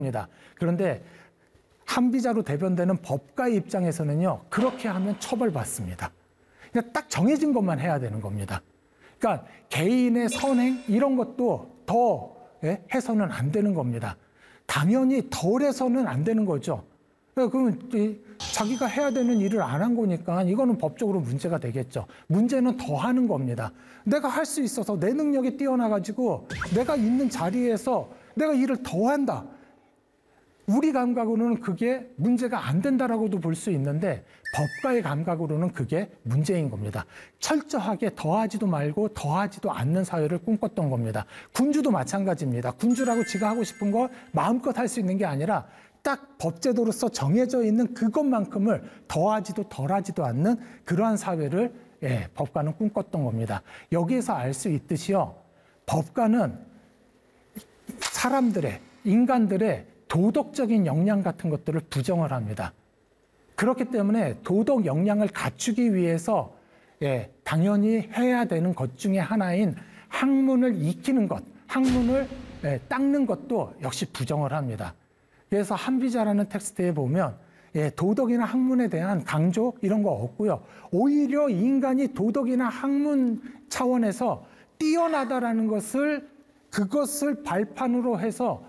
겁니다. 그런데 한비자로 대변되는 법가의 입장에서는요, 그렇게 하면 처벌받습니다. 그냥 딱 정해진 것만 해야 되는 겁니다. 그러니까 개인의 선행 이런 것도 더 해서는 안 되는 겁니다. 당연히 덜 해서는 안 되는 거죠. 그러면 자기가 해야 되는 일을 안 한 거니까 이거는 법적으로 문제가 되겠죠. 문제는 더 하는 겁니다. 내가 할 수 있어서 내 능력이 뛰어나가지고 내가 있는 자리에서 내가 일을 더 한다. 우리 감각으로는 그게 문제가 안 된다라고도 볼 수 있는데 법가의 감각으로는 그게 문제인 겁니다. 철저하게 더하지도 말고 더하지도 않는 사회를 꿈꿨던 겁니다. 군주도 마찬가지입니다. 군주라고 지가 하고 싶은 거 마음껏 할 수 있는 게 아니라 딱 법제도로서 정해져 있는 그것만큼을 더하지도 덜하지도 않는 그러한 사회를 법가는 꿈꿨던 겁니다. 여기에서 알 수 있듯이요. 법가는 사람들의, 인간들의 도덕적인 역량 같은 것들을 부정을 합니다. 그렇기 때문에 도덕 역량을 갖추기 위해서 당연히 해야 되는 것 중에 하나인 학문을 익히는 것, 학문을 닦는 것도 역시 부정을 합니다. 그래서 한비자라는 텍스트에 보면 도덕이나 학문에 대한 강조 이런 거 없고요. 오히려 인간이 도덕이나 학문 차원에서 뛰어나다라는 그것을 발판으로 해서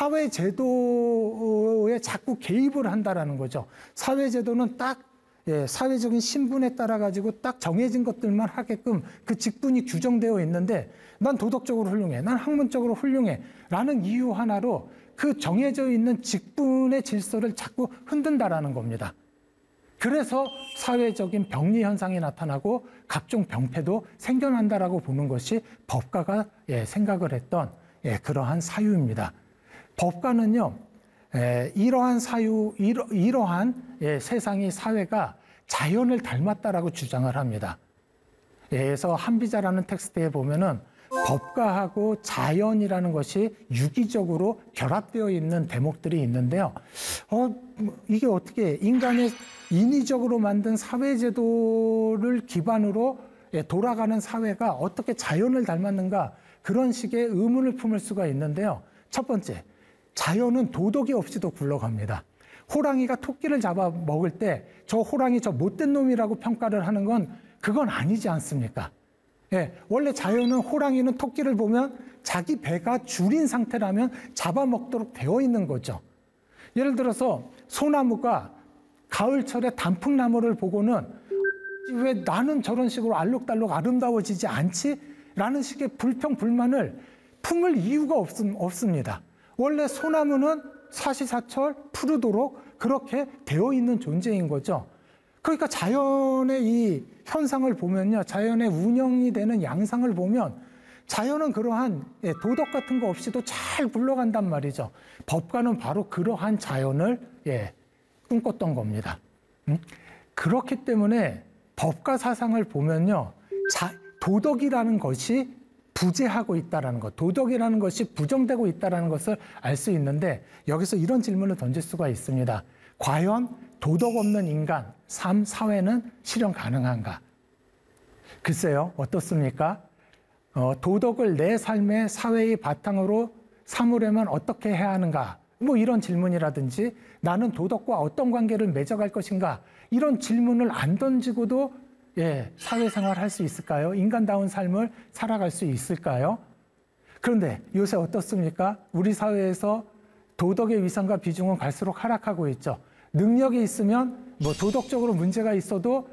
사회제도에 자꾸 개입을 한다라는 거죠. 사회제도는 딱 사회적인 신분에 따라 가지고 딱 정해진 것들만 하게끔 그 직분이 규정되어 있는데 난 도덕적으로 훌륭해, 난 학문적으로 훌륭해 라는 이유 하나로 그 정해져 있는 직분의 질서를 자꾸 흔든다라는 겁니다. 그래서 사회적인 병리 현상이 나타나고 각종 병폐도 생겨난다라고 보는 것이 법가가 생각을 했던 그러한 사유입니다. 법가는요, 이러한 세상이 사회가 자연을 닮았다라고 주장을 합니다. 그래서 한비자라는 텍스트에 보면은 법가하고 자연이라는 것이 유기적으로 결합되어 있는 대목들이 있는데요. 이게 어떻게 인간의 인위적으로 만든 사회제도를 기반으로 돌아가는 사회가 어떻게 자연을 닮았는가, 그런 식의 의문을 품을 수가 있는데요. 첫 번째, 자연은 도덕이 없이도 굴러갑니다. 호랑이가 토끼를 잡아 먹을 때 저 호랑이 저 못된 놈이라고 평가를 하는 건 그건 아니지 않습니까? 원래 자연은 호랑이는 토끼를 보면 자기 배가 줄인 상태라면 잡아먹도록 되어 있는 거죠. 예를 들어서 소나무가 가을철에 단풍나무를 보고는 왜 나는 저런 식으로 알록달록 아름다워지지 않지? 라는 식의 불평, 불만을 품을 이유가 없습니다. 원래 소나무는 사시사철 푸르도록 그렇게 되어 있는 존재인 거죠. 그러니까 자연의 이 현상을 보면요, 자연의 운영이 되는 양상을 보면 자연은 그러한 도덕 같은 거 없이도 잘 굴러간단 말이죠. 법가는 바로 그러한 자연을 꿈꿨던 겁니다. 그렇기 때문에 법가 사상을 보면요, 도덕이라는 것이 부재하고 있다는 것, 도덕이라는 것이 부정되고 있다는 것을 알 수 있는데 여기서 이런 질문을 던질 수가 있습니다. 과연 도덕 없는 인간, 삶, 사회는 실현 가능한가? 글쎄요, 어떻습니까? 도덕을 내 삶의 사회의 바탕으로 삼으려면 어떻게 해야 하는가? 뭐 이런 질문이라든지 나는 도덕과 어떤 관계를 맺어갈 것인가? 이런 질문을 안 던지고도 사회생활 할 수 있을까요? 인간다운 삶을 살아갈 수 있을까요? 그런데 요새 어떻습니까? 우리 사회에서 도덕의 위상과 비중은 갈수록 하락하고 있죠. 능력이 있으면 뭐 도덕적으로 문제가 있어도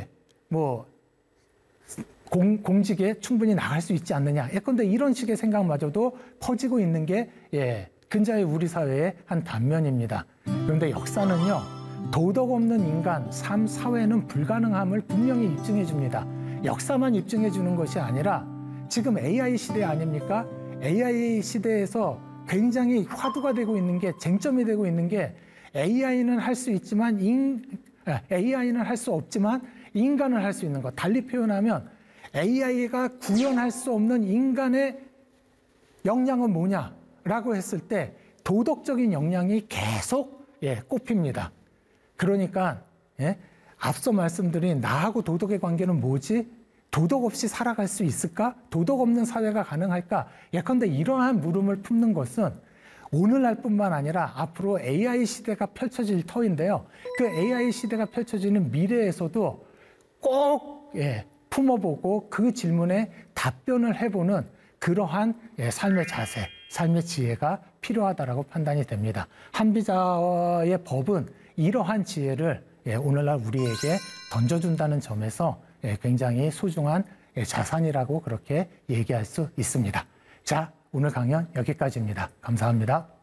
공직에 충분히 나갈 수 있지 않느냐. 예컨대 이런 식의 생각마저도 퍼지고 있는 게 근자의 우리 사회의 한 단면입니다. 그런데 역사는요, 도덕 없는 인간, 삶, 사회는 불가능함을 분명히 입증해 줍니다. 역사만 입증해 주는 것이 아니라 지금 AI 시대 아닙니까? AI 시대에서 굉장히 화두가 되고 있는 게, 쟁점이 되고 있는 게 AI는 할 수 있지만 AI는 할 수 없지만 인간은 할 수 있는 것. 달리 표현하면 AI가 구현할 수 없는 인간의 역량은 뭐냐라고 했을 때 도덕적인 역량이 계속 꼽힙니다. 그러니까 앞서 말씀드린 나하고 도덕의 관계는 뭐지? 도덕 없이 살아갈 수 있을까? 도덕 없는 사회가 가능할까? 예컨대 이러한 물음을 품는 것은 오늘날뿐만 아니라 앞으로 AI 시대가 펼쳐질 터인데요. 그 AI 시대가 펼쳐지는 미래에서도 꼭 품어보고 그 질문에 답변을 해보는 그러한 삶의 자세, 삶의 지혜가 필요하다라고 판단이 됩니다. 한비자의 법은 이러한 지혜를 오늘날 우리에게 던져준다는 점에서 굉장히 소중한 자산이라고 그렇게 얘기할 수 있습니다. 자, 오늘 강연 여기까지입니다. 감사합니다.